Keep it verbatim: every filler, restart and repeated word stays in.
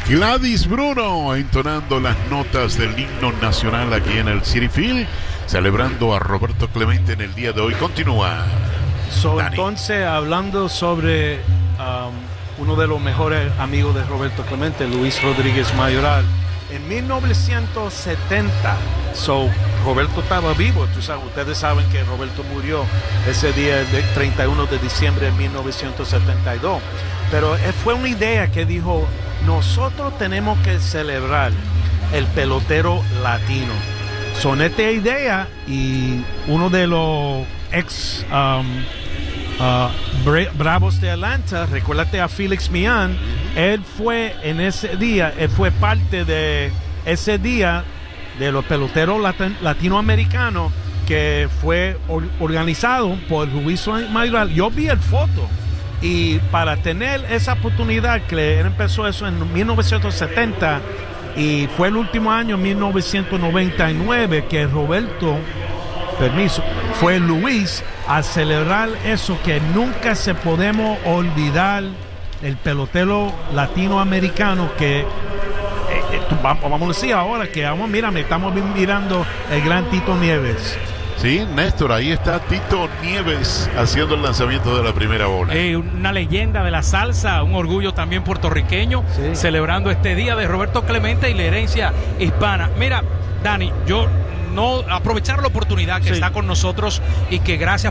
Gladys Bruno entonando las notas del himno nacional aquí en el Citi Field, celebrando a Roberto Clemente en el día de hoy. Continúa. So, entonces, hablando sobre um, uno de los mejores amigos de Roberto Clemente, Luis Rodríguez Mayoral, en mil novecientos setenta, so, Roberto estaba vivo. Tú sabes, ustedes saben que Roberto murió ese día de treinta y uno de diciembre de mil novecientos setenta y dos, pero fue una idea que dijo: nosotros tenemos que celebrar el pelotero latino. Son esta idea, y uno de los ex um, uh, Bra- Bravos de Atlanta, recuérdate a Felix Millán, él fue en ese día, él fue parte de ese día de los peloteros lat- latinoamericanos que fue or- organizado por Luis Mayoral. Yo vi el foto, y para tener esa oportunidad, que él empezó eso en mil novecientos setenta y fue el último año, mil novecientos noventa y nueve, que Roberto, permiso, fue Luis a celebrar eso, que nunca se podemos olvidar el pelotero latinoamericano que eh, eh, vamos a decir ahora que vamos, mira, me estamos mirando el gran Tito Nieves. Sí, Néstor, ahí está Tito Nieves haciendo el lanzamiento de la primera bola. Eh, una leyenda de la salsa, un orgullo también puertorriqueño, sí, celebrando este día de Roberto Clemente y la herencia hispana. Mira, Dani, yo no aprovechar la oportunidad que sí. está con nosotros, y que gracias